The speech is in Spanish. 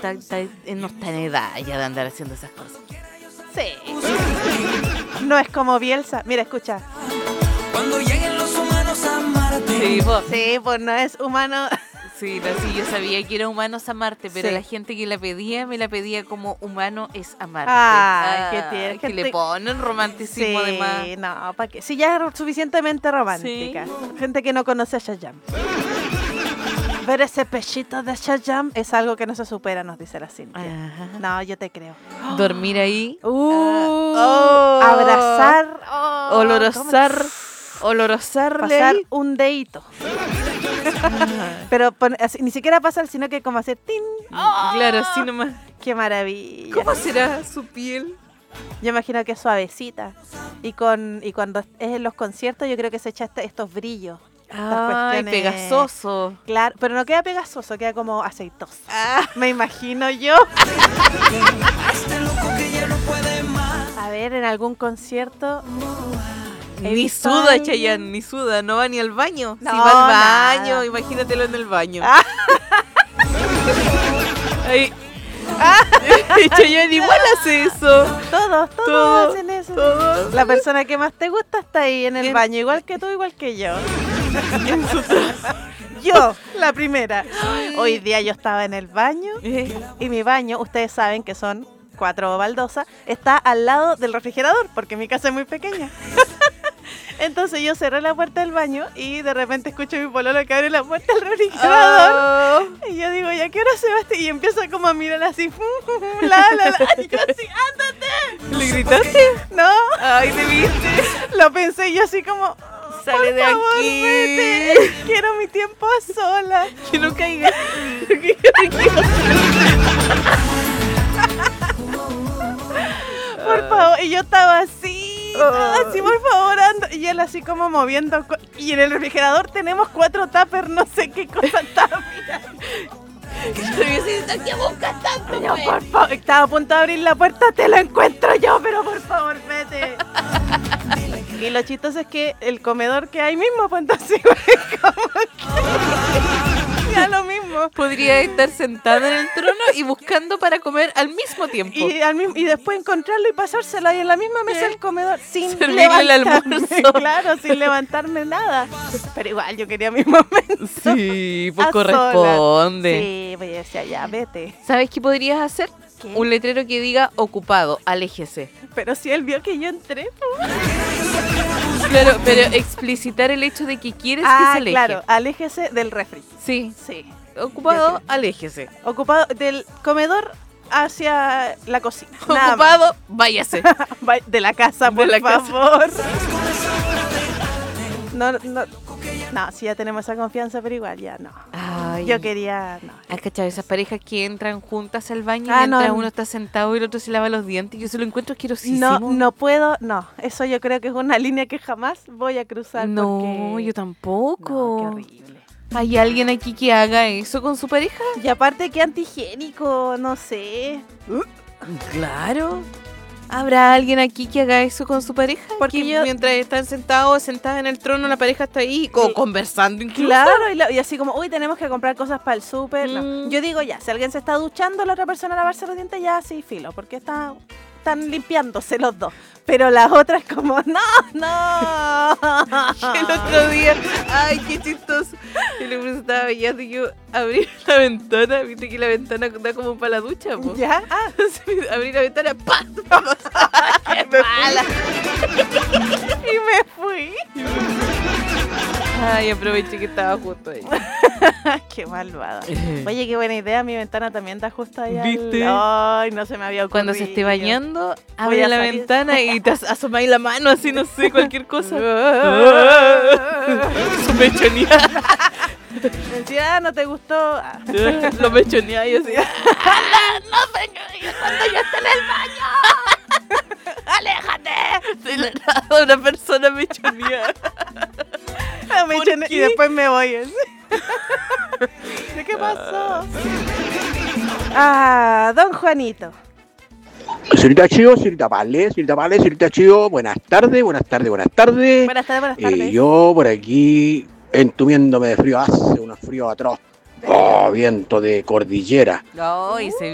no está en edad ya de andar haciendo esas cosas. Sí. No es como Bielsa. Mira, escucha. Cuando lleguen los humanos a Marte. Sí, pues no es humano. Sí, yo sabía que era Humanos a Marte, pero Sí. la gente que la pedía, me la pedía como Humano es a Marte. Qué tierno. Que le ponen romanticismo Sí, además. no, ¿para qué? Sí, ya es suficientemente romántica. Sí. Gente que no conoce a Shazam. Ver ese pechito de Shazam es algo que no se supera, nos dice la Cintia. Ajá. No, yo te creo. Dormir ahí. Abrazar. Olorosarle Pasar ahí. un dedito. Pero así, ni siquiera pasar, sino que como hacer tin. Claro, así nomás. ¡Qué maravilla! ¿Cómo será su piel? Yo imagino que es suavecita. Y cuando es en los conciertos, yo creo que se echa estos brillos. Ay, cuestiones- pegasoso. Claro, pero no queda pegajoso, queda como aceitoso. Me imagino yo. Este loco que ya no puede más. A ver, en algún concierto. He Ni visto suda, ahí- Chayanne, ni suda, no va ni al baño. No, si va al baño, nada. imagínatelo en el baño. Ah. Ay. Chayanne igual hace eso. Todos Todo, hacen eso. todo. La persona que más te gusta está ahí en el En- baño, igual que tú, igual que yo. Yo, la primera. Hoy día yo estaba en el baño y mi baño, ustedes saben que son 4 baldosas, está al lado del refrigerador porque mi casa es muy pequeña. Entonces yo cerré la puerta del baño y de repente escucho a mi pololo que abre la puerta del refrigerador. Y yo digo, ¿ya qué hora se va este? Y empieza como a mirar así, la. Y yo así, ¡ándate! ¿Le gritaste? No, Ay, ¿le viste? lo pensé yo así como, Sale de por favor, aquí. vete. Quiero mi tiempo a solas. Que no caiga. Por favor, y yo estaba así, por favor, ando. Y él así como moviendo. Y en el refrigerador tenemos 4 tuppers, no sé qué cosa estaba mirando. Yo, por favor, estaba a punto de abrir la puerta, te lo encuentro yo, pero por favor, vete. Y lo chistoso es que el comedor que hay mismo, pues entonces como que ya lo mismo. Podría estar sentado en el trono y buscando para comer al mismo tiempo. Y después encontrarlo y pasárselo ahí en la misma mesa del comedor sin Servirle el levantarme, almuerzo. claro, sin levantarme nada. Pero igual yo quería mi momento. Sí, pues a corresponde. solas. Sí, pues yo decía, ya, vete. ¿Sabes qué podrías hacer? ¿Qué? Un letrero que diga ocupado, aléjese. Pero si él vio que yo entré. Claro, pero explicitar el hecho de que quieres que se aleje. Claro, aléjese del refri. Sí, Sí. ocupado, Yo aléjese. Ocupado del comedor hacia la cocina. Nada Ocupado, váyase. más. De la casa, De por la casa. favor. No, sí ya tenemos esa confianza, pero igual ya no. Ay, Yo quería, no. ¿has cachado esas parejas que entran juntas al baño Ah, mientras no. uno está sentado y el otro se lava los dientes? Yo se lo encuentro asquerosísimo. No puedo, no. Eso yo creo que es una línea que jamás voy a cruzar. No, porque... yo tampoco. No, qué horrible. ¿Hay alguien aquí que haga eso con su pareja? Y aparte, qué antigénico, no sé. Claro. ¿Habrá alguien aquí que haga eso con su pareja? Porque Que yo- mientras están sentadas en el trono, la pareja está ahí conversando incluso. Claro, y así como, uy, tenemos que comprar cosas para el súper. No. Mm. Yo digo, ya, si alguien se está duchando, la otra persona a lavarse los dientes, ya sí, filo, porque están limpiándose los dos. Pero las otras como, no. El otro día, ay, qué chistoso. El hombre se estaba bañando y yo abrí la ventana, viste que la ventana da como para la ducha, po. ¿Ya? Entonces, abrí la ventana, ¡pam! ¡Qué mala! Y me fui. Ay, aproveché que estaba justo ahí. Qué malvada. Oye, qué buena idea, mi ventana también está justo allá. ¿Viste? Ay, no se me había ocurrido. Cuando se esté bañando, Voy abre a la salir. ventana y te asomáis la mano así, no sé, cualquier cosa. Su mechonía. Decía, no te gustó. Ah. Lo mechonía y así. De la nada una persona mechonía. Ah, me ¿Por echen- qué? y después me voy. así. ¿De qué pasó? Ah, don Juanito. Señorita Chío, señorita Pale, señorita Chío, buenas tardes. Buenas tardes, buenas tardes. Yo por aquí entumiéndome de frío, hace unos fríos atroz. Oh, viento de cordillera. Ay, se